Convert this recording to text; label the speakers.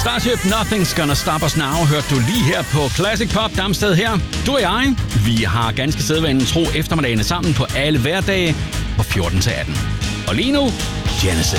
Speaker 1: Starship, Nothing's Gonna Stop Us Now, hørte du lige her på Classic Pop Damsted her. Du og jeg, vi har ganske sædvanen tro eftermiddagene sammen på alle hverdage fra 14 til 18. Og lige nu, Genesis.